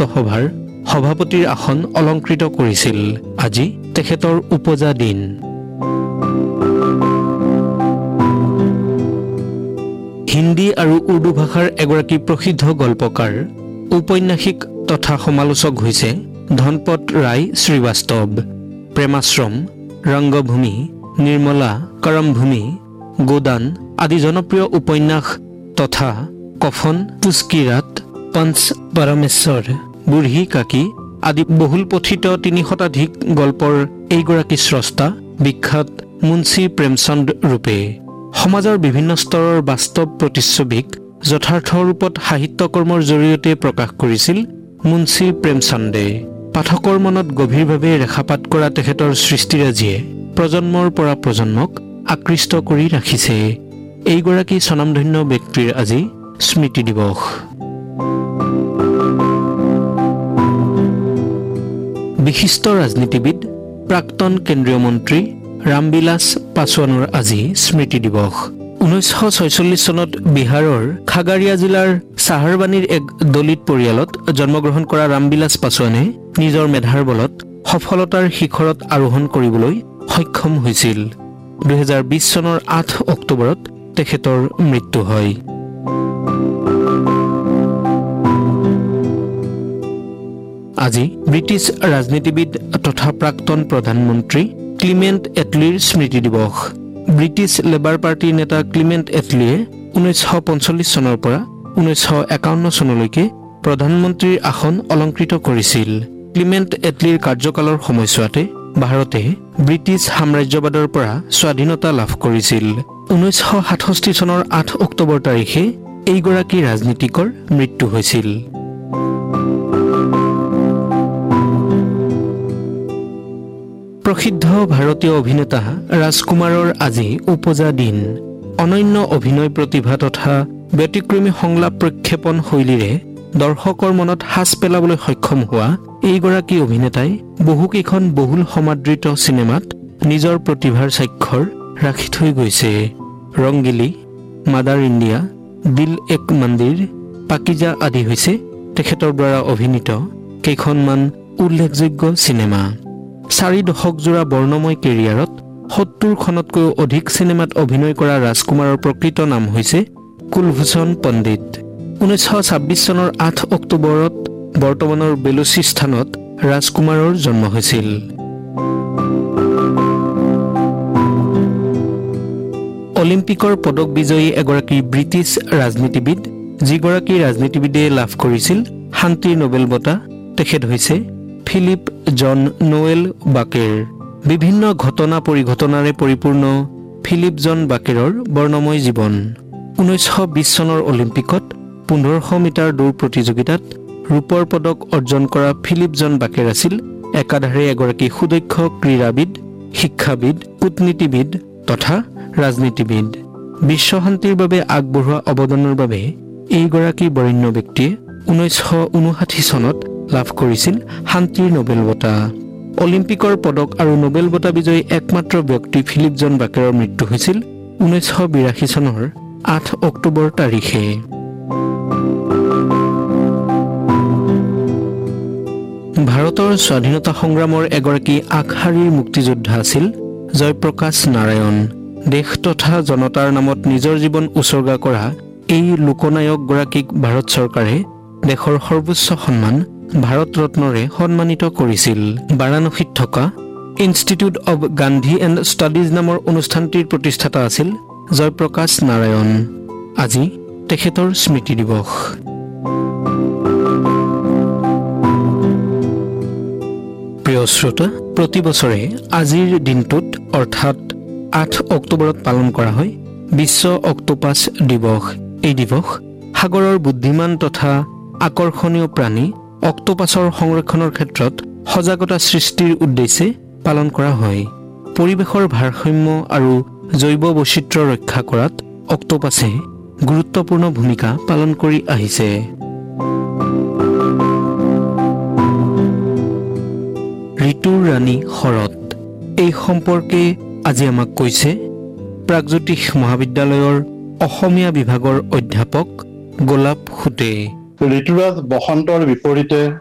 সভাৰ সভাপতিৰ আসন অলংকৃত কৰিছিল। আজি তেখেতৰ উপজা দিন। হিন্দী আৰু উৰ্দু ভাষাৰ এগৰাকী প্ৰসিদ্ধ গল্পকাৰ, ঔপন্যাসিক তথা সমালোচক হৈছে ধনপত ৰায় শ্ৰীবাস্তৱ। প্ৰেমাশ্ৰম, ৰংগভূমি, নিৰ্মলা, কৰমভূমি, গোদান আদি জনপ্ৰিয় উপন্যাস তথা কফন, পুস্কিৰাত, পঞ্চ পৰমেশ্বৰ, বুঢ়ী কাকী আদি বহুল পঠিত ৩০ শতাধিক গল্পৰ এইগৰাকী স্ৰষ্টা বিখ্যাত মুন্সী প্ৰেমচন্দ ৰূপে সমাজৰ বিভিন্ন স্তৰৰ বাস্তৱ প্ৰতিচ্ছবিক যথাৰ্থ ৰূপত সাহিত্যকৰ্মৰ জৰিয়তে প্ৰকাশ কৰিছিল মুন্সী প্ৰেমচন্দে। পাঠকৰ মনত গভীৰভাৱে ৰেখাপাত কৰা তেখেতৰ সৃষ্টিৰাজিয়ে প্ৰজন্মৰ পৰা প্ৰজন্মক আকৃষ্ট কৰি ৰাখিছে। এইগৰাকী স্বনামধন্য ব্যক্তিৰ আজি স্মৃতি দিৱস। বিশিষ্ট ৰাজনীতিবিদ, প্ৰাক্তন কেন্দ্ৰীয় মন্ত্ৰী ৰামবিলাস পাছোৱানৰ আজি স্মৃতি দিৱস। 1946 চনত বিহাৰৰ খাগাৰিয়া জিলাৰ চাহাৰবানীৰ এক দলিত পৰিয়ালত জন্মগ্ৰহণ কৰা ৰামবিলাস পাছোৱানে নিজৰ মেধাৰ বলত সফলতাৰ শিখৰত আৰোহণ কৰিবলৈ সক্ষম হৈছিল। 2020 চনৰ 8 অক্টোবৰত তেখেতৰ মৃত্যু হয়। আজি ব্ৰিটিছ ৰাজনীতিবিদ তথা প্ৰাক্তন প্ৰধানমন্ত্ৰী ক্লিমেণ্ট এটলিৰ স্মৃতি দিৱস। ব্ৰিটিছ লেবাৰ পাৰ্টীৰ নেতা ক্লিমেণ্ট এটলিয়ে 1945 চনৰ পৰা 1951 চনলৈকে প্ৰধানমন্ত্ৰীৰ আসন অলংকৃত কৰিছিল। ক্লিমেণ্ট এটলিৰ কাৰ্যকালৰ সময়ছোৱাতে ভাৰতে ব্ৰিটিছ সাম্ৰাজ্যবাদৰ পৰা স্বাধীনতা লাভ কৰিছিল। 1967 চনৰ 8 অক্টোবৰ তাৰিখে এইগৰাকী ৰাজনীতিকৰ মৃত্যু হৈছিল। প্ৰসিদ্ধ ভাৰতীয় অভিনেতা ৰাজকুমাৰৰ আজি উপজা দিন। অনন্য অভিনয় প্ৰতিভা তথা ব্যতিক্ৰমী সংলাপ প্ৰক্ষেপণ শৈলীৰে দৰ্শকৰ মনত সাঁচ পেলাবলৈ সক্ষম হোৱা এইগৰাকী অভিনেতাই বহুকেইখন বহুল সমাদৃত চিনেমাত নিজৰ প্ৰতিভাৰ স্বাক্ষৰ ৰাখি থৈ গৈছে। ৰংগিলী, মাদাৰ ইণ্ডিয়া, দিল এক মন্দিৰ, পাকিজা আদি হৈছে তেখেতৰ দ্বাৰা অভিনীত কেইখনমান উল্লেখযোগ্য চিনেমা। 4 দশকজোৰা বৰ্ণময় কেৰিয়াৰত 70খনতকৈও অধিক চিনেমাত অভিনয় কৰা ৰাজকুমাৰৰ প্ৰকৃত নাম হৈছে কুলভূষণ পণ্ডিত। 1926 চনৰ 8 অক্টোবৰত বৰ্তমানৰ বেলুচিস্তানত ৰাজকুমাৰৰ জন্ম হৈছিল। অলিম্পিকৰ পদক বিজয়ী এগৰাকী ব্ৰিটিছ ৰাজনীতিবিদ, যিগৰাকী ৰাজনীতিবিদে লাভ কৰিছিল শান্তিৰ নোবেল বঁটা, তেখেত হৈছে ফিলিপ জন নোৱেল বাকেৰ। বিভিন্ন ঘটনা পৰিঘটনাৰে পৰিপূৰ্ণ ফিলিপ জন বাকেৰৰ বৰ্ণময় জীৱন। 1920 চনৰ অলিম্পিকত 1500 মিটাৰ দৌৰ প্ৰতিযোগিতাত ৰূপৰ পদক অৰ্জন কৰা ফিলিপ জন বাকেৰ আছিল একাধাৰে এগৰাকী সুদক্ষ ক্ৰীড়াবিদ, শিক্ষাবিদ, কূটনীতিবিদ তথা ৰাজনীতিবিদ। বিশ্ব শান্তিৰ বাবে আগবঢ়োৱা অৱদানৰ বাবে এইগৰাকী বৰেণ্য ব্যক্তিয়ে 1959 চনত লাভ কৰিছিল শান্তিৰ নোবেল বঁটা। অলিম্পিকৰ পদক আৰু নোবেল বঁটা বিজয়ী একমাত্ৰ ব্যক্তি ফিলিপ জন বাকেৰৰ মৃত্যু হৈছিল 1982 চনৰ 8 অক্টোবৰ তাৰিখে। ভাৰতৰ স্বাধীনতা সংগ্ৰামৰ এগৰাকী আগশাৰীৰ মুক্তিযোদ্ধা আছিল জয়প্ৰকাশ নাৰায়ণ। দেশ তথা জনতাৰ নামত নিজৰ জীৱন উচৰ্গা কৰা এই লোকনায়কগৰাকীক ভাৰত চৰকাৰে দেশৰ সৰ্বোচ্চ সন্মান ভাৰত ৰত্নৰে সন্মানিত কৰিছিল। বাৰাণসীত থকা institute of Gandhi and studies নামৰ অনুষ্ঠানটিৰ প্ৰতিষ্ঠাতা আছিল জয়প্ৰকাশ নাৰায়ণ। আজি তেখেতৰ স্মৃতি দিৱস। প্ৰিয় শ্ৰোতা, প্ৰতি বছৰে আজিৰ দিনটোত অৰ্থাৎ 8 অক্টোবৰত পালন কৰা হয় বিশ্ব অক্টোপাছ দিৱস। এই দিৱস সাগৰৰ বুদ্ধিমান তথা আকৰ্ষণীয় প্ৰাণী অক্টোপাছৰ সংৰক্ষণৰ ক্ষেত্ৰত সজাগতা সৃষ্টিৰ উদ্দেশ্যে পালন কৰা হয়। পৰিৱেশৰ ভাৰসাম্য আৰু জৈৱ বৈচিত্ৰ্য ৰক্ষা কৰাত অক্টোপাছে গুৰুত্বপূৰ্ণ ভূমিকা পালন কৰি আহিছে। ঋতুৰ ৰাণী শৰৎ, এই সম্পৰ্কে আজি আমাক কৈছে প্ৰাগজ্যোতিষ মহাবিদ্যালয়ৰ অসমীয়া বিভাগৰ অধ্যাপক গোলাপ সুতে। ঋতুৰাজ বসন্তৰ বিপৰীতে